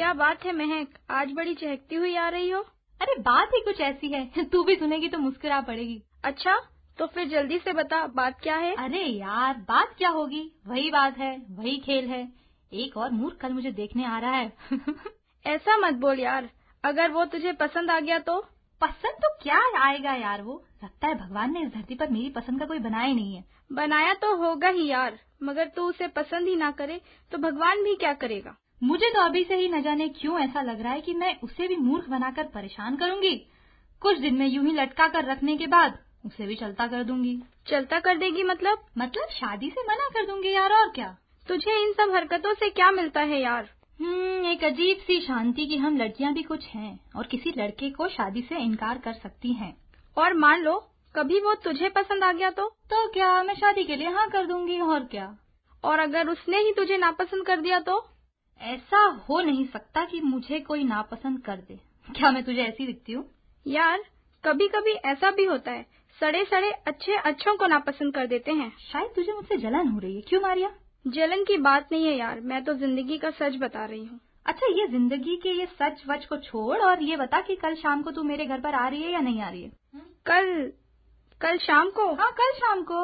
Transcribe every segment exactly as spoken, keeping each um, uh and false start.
क्या बात है महक, आज बड़ी चहकती हुई आ रही हो? अरे बात ही कुछ ऐसी है, तू भी सुनेगी तो मुस्कुरा पड़ेगी। अच्छा, तो फिर जल्दी से बता, बात क्या है? अरे यार, बात क्या होगी, वही बात है, वही खेल है। एक और मूर्ख कल मुझे देखने आ रहा है। ऐसा मत बोल यार, अगर वो तुझे पसंद आ गया तो? पसंद तो क्या आएगा यार, वो लगता है भगवान ने इस धरती पर मेरी पसंद का कोई बनाया ही नहीं है। बनाया तो होगा ही यार, मगर तू उसे पसंद ही ना करे तो भगवान भी क्या करेगा? मुझे तो अभी से ही न जाने क्यों ऐसा लग रहा है कि मैं उसे भी मूर्ख बनाकर परेशान करूंगी। कुछ दिन में यूं ही लटका कर रखने के बाद उसे भी चलता कर दूंगी। चलता कर देगी मतलब? मतलब शादी से मना कर दूंगी यार, और क्या। तुझे इन सब हरकतों से क्या मिलता है यार? हम्म एक अजीब सी शांति कि हम लड़कियां भी कुछ हैं और किसी लड़के को शादी से इनकार कर सकती हैं। और मान लो कभी वो तुझे पसंद आ गया तो? तो क्या, मैं शादी के लिए हाँ कर दूंगी, और क्या। और अगर उसने ही तुझे नापसंद कर दिया तो? ऐसा हो नहीं सकता कि मुझे कोई नापसंद कर दे। क्या मैं तुझे ऐसी दिखती हूँ? यार कभी कभी ऐसा भी होता है, सड़े सड़े अच्छे अच्छों को नापसंद कर देते हैं। शायद तुझे मुझसे जलन हो रही है। क्यों मारिया? जलन की बात नहीं है यार, मैं तो जिंदगी का सच बता रही हूँ। अच्छा, ये जिंदगी के ये सच वच को छोड़ और ये बता कि कल शाम को तू मेरे घर पर आ रही है या नहीं आ रही है? कल? कल शाम को? हाँ कल शाम को।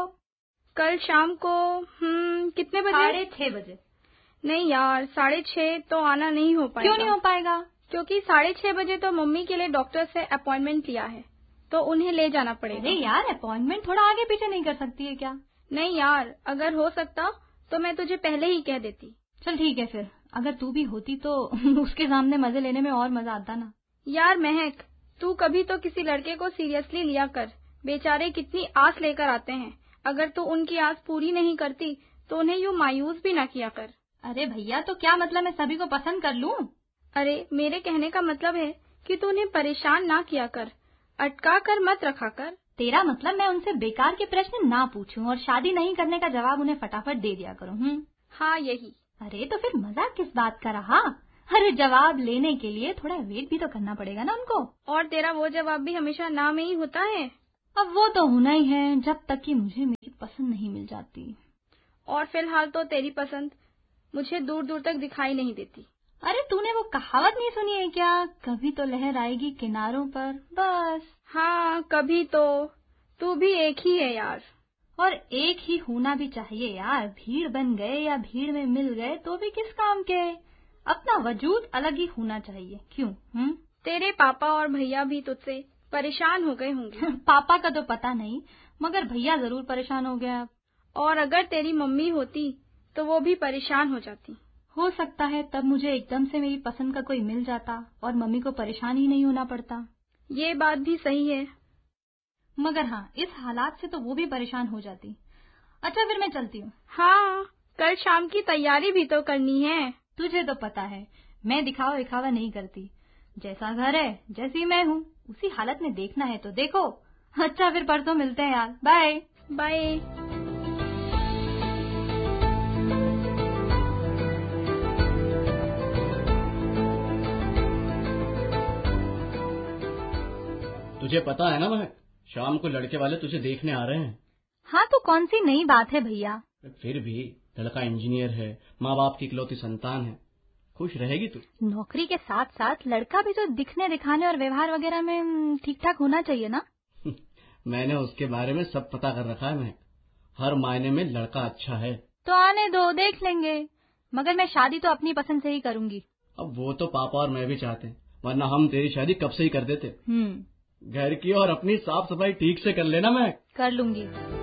कल शाम को हम्म कितने बजे? साढ़े छह बजे। नहीं यार, साढ़े छह तो आना नहीं हो पाएगा। क्यों नहीं हो पाएगा? क्योंकि साढ़े छह बजे तो मम्मी के लिए डॉक्टर से अपॉइंटमेंट लिया है, तो उन्हें ले जाना पड़ेगा। अरे यार, अपॉइंटमेंट थोड़ा आगे पीछे नहीं कर सकती है क्या? नहीं यार, अगर हो सकता तो मैं तुझे पहले ही कह देती। चल ठीक है फिर, अगर तू भी होती तो उसके सामने मजे लेने में और मजा आता ना। यार महक, तू कभी तो किसी लड़के को सीरियसली लिया कर, बेचारे कितनी आस लेकर आते हैं। अगर तू उनकी आस पूरी नहीं करती तो उन्हें यूँ मायूस भी ना किया कर। अरे भैया, तो क्या मतलब मैं सभी को पसंद कर लूं? अरे मेरे कहने का मतलब है कि तू उन्हें परेशान ना किया कर, अटका कर मत रखा कर। तेरा मतलब मैं उनसे बेकार के प्रश्न ना पूछूं और शादी नहीं करने का जवाब उन्हें फटाफट दे दिया करूं? हम्म हाँ यही। अरे तो फिर मजाक किस बात का रहा? अरे जवाब लेने के लिए थोड़ा वेट भी तो करना पड़ेगा ना उनको। और तेरा वो जवाब भी हमेशा ना में ही होता है। अब वो तो होना ही है जब तक कि मुझे मेरी पसंद नहीं मिल जाती। और फिलहाल तो तेरी पसंद मुझे दूर दूर तक दिखाई नहीं देती। अरे तूने वो कहावत नहीं सुनी है क्या, कभी तो लहर आएगी किनारों पर बस। हाँ कभी तो। तू भी एक ही है यार। और एक ही होना भी चाहिए यार, भीड़ बन गए या भीड़ में मिल गए तो भी किस काम के। अपना वजूद अलग ही होना चाहिए। क्यों? हम्म तेरे पापा और भैया भी तुझसे परेशान हो गए होंगे। पापा का तो पता नहीं, मगर भैया जरूर परेशान हो गया। और अगर तेरी मम्मी होती तो वो भी परेशान हो जाती। हो सकता है तब मुझे एकदम से मेरी पसंद का कोई मिल जाता और मम्मी को परेशान ही नहीं होना पड़ता। ये बात भी सही है, मगर हाँ, इस हालात से तो वो भी परेशान हो जाती। अच्छा फिर मैं चलती हूँ। हाँ, कल शाम की तैयारी भी तो करनी है। तुझे तो पता है मैं दिखावा दिखावा नहीं करती। जैसा घर है, जैसी मैं हूँ, उसी हालत में देखना है तो देखो। अच्छा फिर परसों मिलते हैं यार, बाय बाय। तुझे पता है ना महक, शाम को लड़के वाले तुझे देखने आ रहे हैं। हाँ तो कौन सी नई बात है भैया? फिर भी लड़का इंजीनियर है, माँ बाप की इकलौती संतान है, खुश रहेगी तू। नौकरी के साथ साथ लड़का भी तो दिखने दिखाने और व्यवहार वगैरह में ठीक ठाक होना चाहिए ना। मैंने उसके बारे में सब पता कर रखा है महक, हर मायने में लड़का अच्छा है। तो आने दो, देख लेंगे, मगर मैं शादी तो अपनी पसंद से ही करूंगी। अब वो तो पापा और मैं भी चाहते हैं, वरना हम तेरी शादी कब से ही कर देते। हम्म घर की और अपनी साफ सफाई ठीक से कर लेना। मैं कर लूंगी।